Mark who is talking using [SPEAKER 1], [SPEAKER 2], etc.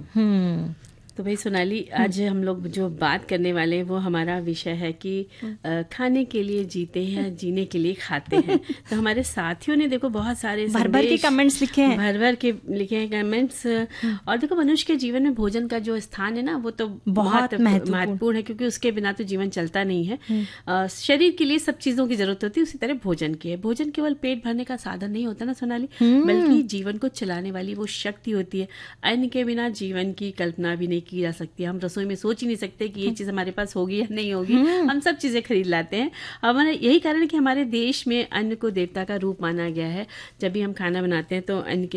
[SPEAKER 1] तो भाई सोनाली, आज हम लोग जो बात करने वाले हैं वो हमारा विषय है कि खाने के लिए जीते हैं, जीने के लिए खाते हैं। तो हमारे साथियों ने देखो बहुत सारे
[SPEAKER 2] भर के कमेंट्स लिखे हैं,
[SPEAKER 1] भर के लिखे हैं कमेंट्स। और देखो मनुष्य के जीवन में भोजन का जो स्थान है ना वो तो बहुत महत्वपूर्ण है, क्योंकि उसके बिना तो जीवन चलता नहीं है। शरीर के लिए सब चीजों की जरूरत होती है, उसी तरह भोजन की है। भोजन केवल पेट भरने का साधन नहीं होता ना सोनाली, बल्कि जीवन को चलाने वाली वो शक्ति होती है। अन्न के बिना जीवन की कल्पना भी नहीं की जा सकती है। हम रसोई में सोच ही नहीं सकते कि ये चीज हमारे पास होगी या नहीं होगी। हम सब चीजें खरीद लाते हैं। हमारा यही कारण है कि हमारे देश में अन्न को देवता का रूप माना गया है। जब भी हम खाना बनाते हैं तो अन्न के